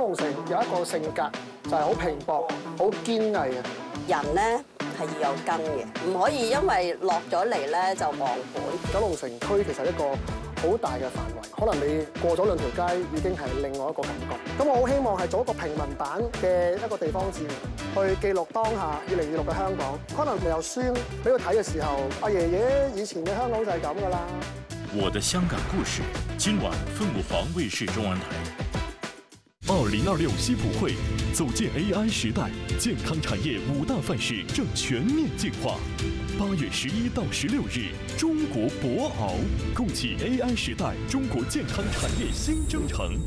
龍城有一個性格就係好拼搏、好堅毅嘅。 人咧係要有根嘅，唔可以因為落咗嚟咧就忘本。 九龍城區其實一個好大嘅範圍，可能你過咗2條街已經係另外一個感覺。咁我好希望係做一個平民版嘅一個地方志，去記錄當下2026嘅香港。可能你有書俾佢睇嘅時候，阿爺爺以前嘅香港就係咁噶啦。 我的香港故事，今晚凤舞凰卫視中文台。2026西普会，走进 AI 时代，健康产业5大范式正全面进化。8月11到16日，中国博鳌，共启 AI 时代中国健康产业新征程。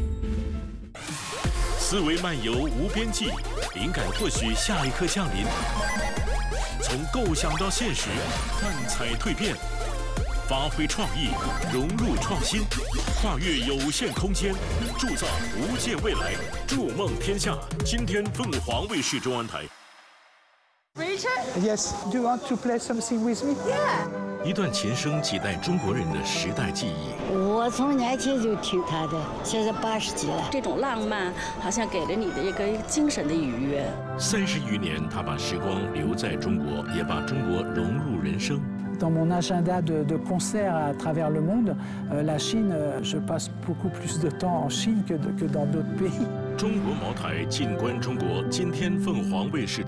思维漫游无边际，灵感或许下一刻降临。从构想到现实，漫彩蜕变。发挥创意，融入创新，跨越有限空间，铸造无限未来，筑梦天下。今天凤舞凰卫视中文台。 Richard? Yes. Do you want to play something with me? Yeah. 一段琴声几代中国人的时代记忆。 我从年轻就听他的，现在80几了。 这种浪漫，好像给了你的一个精神的愉悦。 30余年，他把时光留在中国，也把中国融入人生。 Dans mon agenda de concerts à travers le monde, la Chine, je passe beaucoup plus de temps en Chine que dans d'autres pays. 中国茅台，静观中国。今天凤凰卫视。